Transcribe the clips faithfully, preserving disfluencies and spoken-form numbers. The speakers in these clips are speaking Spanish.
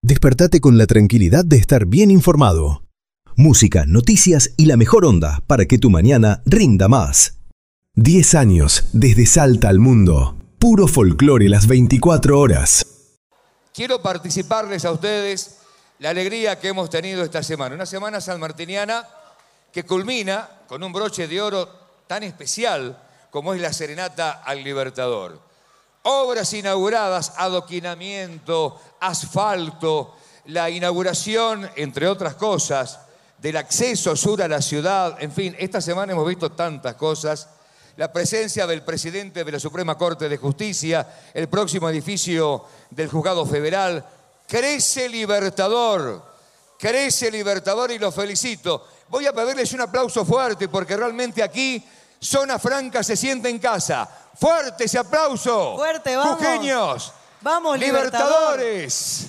Despertate con la tranquilidad de estar bien informado. Música, noticias y la mejor onda para que tu mañana rinda más. diez años desde Salta al mundo. Puro folclore las veinticuatro horas. Quiero participarles a ustedes la alegría que hemos tenido esta semana. Una semana sanmartiniana que culmina con un broche de oro tan especial como es la Serenata al Libertador. Obras inauguradas, adoquinamiento, asfalto, la inauguración, entre otras cosas, del acceso sur a la ciudad. En fin, esta semana hemos visto tantas cosas. La presencia del presidente de la Suprema Corte de Justicia, el próximo edificio del Juzgado Federal. Crece Libertador, crece Libertador y lo felicito. Voy a pedirles un aplauso fuerte porque realmente aquí Zona Franca se siente en casa. ¡Fuerte ese aplauso! ¡Fuerte, vamos! ¡Jujeños! ¡Vamos, Libertadores!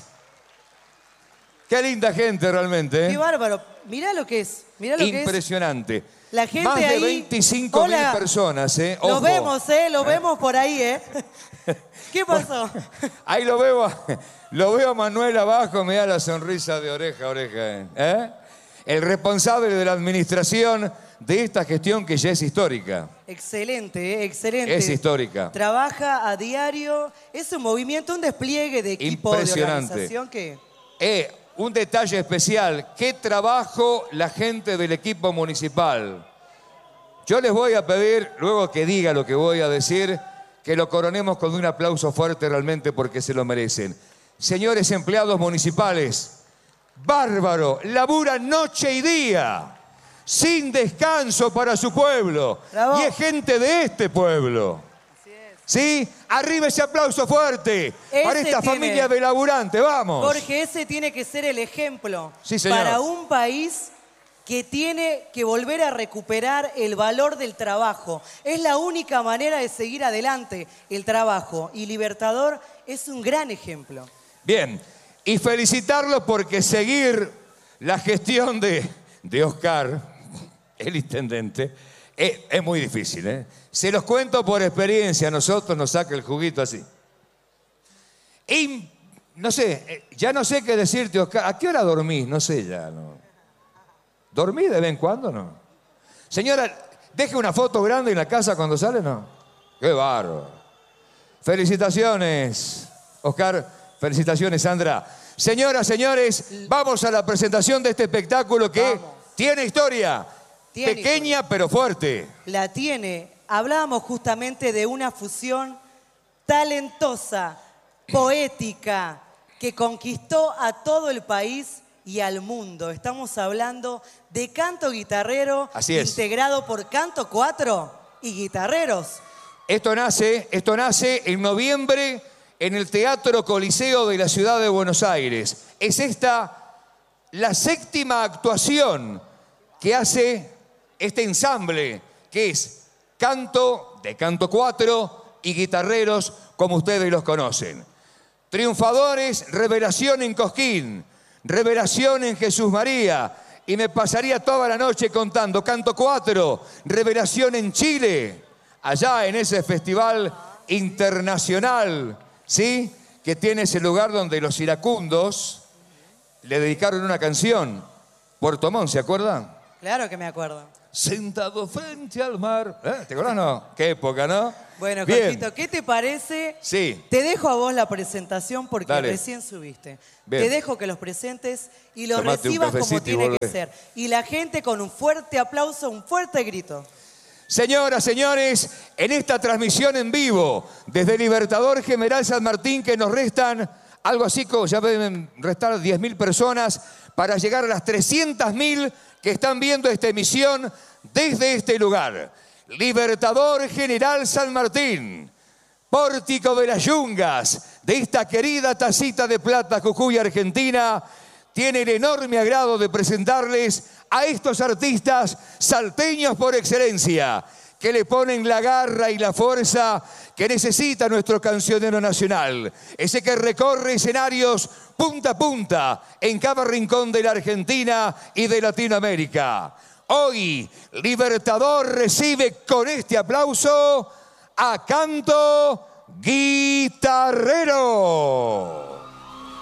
Qué linda gente realmente, ¿eh? ¡Qué bárbaro! Mirá lo que es, mirá lo que es. Impresionante. La gente Más de ahí... veinticinco mil personas, ¿eh? Ojo. Los vemos, ¿eh? Los vemos por ahí, ¿eh? ¿Qué pasó? Ahí lo veo, a, lo veo a Manuel abajo, me da la sonrisa de oreja a oreja, ¿eh? El responsable de la administración de esta gestión que ya es histórica. Excelente, ¿eh? Excelente. Es histórica. Trabaja a diario. Es un movimiento, un despliegue de equipo, de organización que... Eh, un detalle especial. Qué trabajo la gente del equipo municipal. Yo les voy a pedir, luego que diga lo que voy a decir, que lo coronemos con un aplauso fuerte realmente porque se lo merecen. Señores empleados municipales, bárbaro, laburan noche y día, sin descanso para su pueblo. Bravo. Y es gente de este pueblo. Así es. ¿Sí? Arriba ese aplauso fuerte Ese para esta tiene... familia de laburantes, vamos. Jorge, ese tiene que ser el ejemplo Sí, señor. para un país que tiene que volver a recuperar el valor del trabajo. Es la única manera de seguir adelante, el trabajo. Y Libertador es un gran ejemplo. Bien, y felicitarlo porque seguir la gestión de, de Oscar, el intendente, es, es muy difícil, ¿eh? Se los cuento por experiencia, a nosotros nos saca el juguito así. Y, no sé, ya no sé qué decirte, Oscar. ¿A qué hora dormís? No sé ya, ¿no? ¿Dormí de vez en cuando, no? Señora, deje una foto grande en la casa cuando sale, ¿no? ¡Qué bárbaro! Felicitaciones, Oscar. Felicitaciones, Sandra. Señoras, señores, vamos a la presentación de este espectáculo que vamos. Tiene historia. Tiene pequeña, historia. Pero fuerte. La tiene. Hablábamos justamente de una fusión talentosa, poética, que conquistó a todo el país y al mundo. Estamos hablando de canto guitarrero. Así es. Integrado por Canto cuatro y guitarreros. Esto nace, esto nace en noviembre en el Teatro Coliseo de la ciudad de Buenos Aires. Es esta la séptima actuación que hace este ensamble, que es canto de Canto cuatro y guitarreros, como ustedes los conocen. Triunfadores, Revelación en Cosquín, Revelación en Jesús María, y me pasaría toda la noche contando. Canto cuatro, Revelación en Chile, allá en ese festival internacional, ¿sí? Que tiene ese lugar donde los iracundos le dedicaron una canción. Puerto Montt, ¿se acuerdan? Claro que me acuerdo. Sentado frente al mar. ¿Eh? ¿Te acuerdas, no? Qué época, ¿no? Bueno, Jorgito, ¿qué te parece? Sí. Te dejo a vos la presentación porque Dale. Recién subiste. Bien. Te dejo que los presentes y los Tomate recibas como tiene que ser. Y la gente con un fuerte aplauso, un fuerte grito. Señoras, señores, en esta transmisión en vivo desde Libertador General San Martín, que nos restan algo así como, ya deben restar diez mil personas para llegar a las trescientas mil que están viendo esta emisión desde este lugar. Libertador General San Martín, pórtico de las yungas de esta querida tacita de plata Jujuy, Argentina, tiene el enorme agrado de presentarles a estos artistas salteños por excelencia, que le ponen la garra y la fuerza que necesita nuestro cancionero nacional. Ese que recorre escenarios punta a punta en cada rincón de la Argentina y de Latinoamérica. Hoy, Libertador recibe con este aplauso a Canto Guitarrero.